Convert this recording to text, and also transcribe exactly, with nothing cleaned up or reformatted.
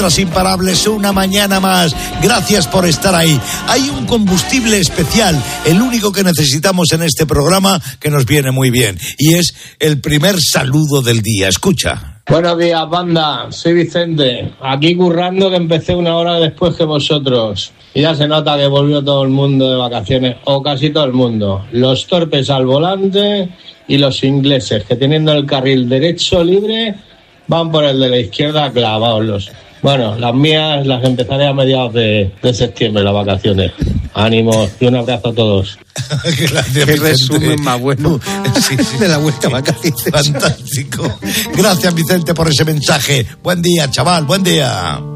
nuestras imparables, una mañana más. Gracias por estar ahí. Hay un combustible especial, el único que necesitamos en este programa, que nos viene muy bien, y es el primer saludo del día. Escucha. Buenos días, banda. Soy Vicente. Aquí currando, que empecé una hora después que vosotros. Y ya se nota que volvió todo el mundo de vacaciones, o casi todo el mundo. Los torpes al volante y los ingleses, que teniendo el carril derecho libre, van por el de la izquierda clavados los. Bueno, las mías las empezaré a mediados de, de septiembre, las vacaciones. Ánimo y un abrazo a todos. Gracias, Qué resumen más bueno. Sí, sí, de la vuelta a vacaciones. Fantástico. Gracias, Vicente, por ese mensaje. Buen día, chaval, buen día.